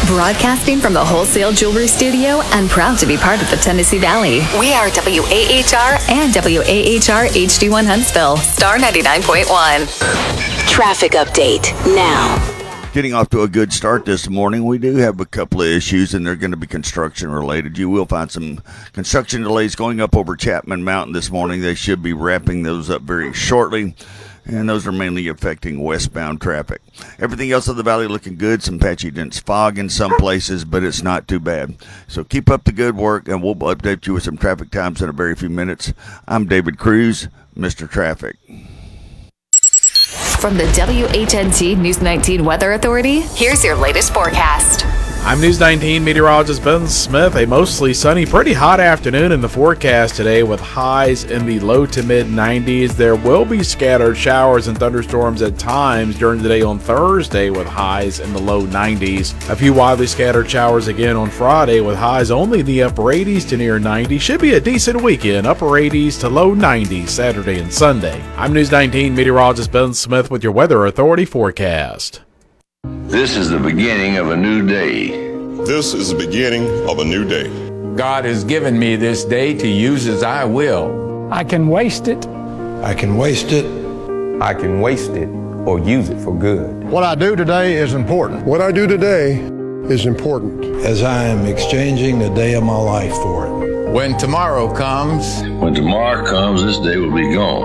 Broadcasting from the Wholesale Jewelry Studio and proud to be part of the Tennessee Valley. We are WAHR and WAHR HD1 Huntsville, Star 99.1. Traffic update now. Getting off to a good start this morning. We do have a couple of issues, and they're going to be construction related. You will find some construction delays going up over Chapman Mountain this morning. They should be wrapping those up very shortly, and those are mainly affecting westbound traffic. Everything else of the valley looking good. Some patchy dense fog in some places, but it's not too bad. So keep up the good work, and we'll update you with some traffic times in a very few minutes. I'm David Cruz, Mr. Traffic. From the WHNT News 19 Weather Authority, here's your latest forecast. I'm News 19 meteorologist Ben Smith. A mostly sunny, pretty hot afternoon in the forecast today with highs in the low to mid 90s. There will be scattered showers and thunderstorms at times during the day on Thursday with highs in the low 90s. A few widely scattered showers again on Friday with highs only in the upper 80s to near 90. Should be a decent weekend, upper 80s to low 90s Saturday and Sunday. I'm News 19 meteorologist Ben Smith with your Weather Authority forecast. This is the beginning of a new day. This is the beginning of a new day. God has given me this day to use as I will. I can waste it. I can waste it. I can waste it or use it for good. What I do today is important. What I do today is important. As I am exchanging the day of my life for it. When tomorrow comes, this day will be gone.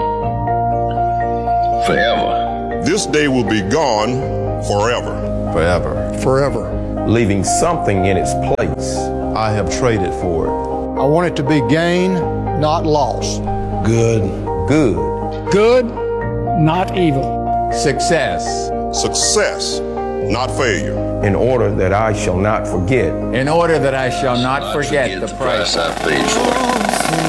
Forever. This day will be gone forever. Forever. Forever. Leaving something in its place. I have traded for it. I want it to be gain, not loss. Good. Good. Good, not evil. success. Success, not failure. In order that I shall not forget. In order that I shall not forget the price I paid for it.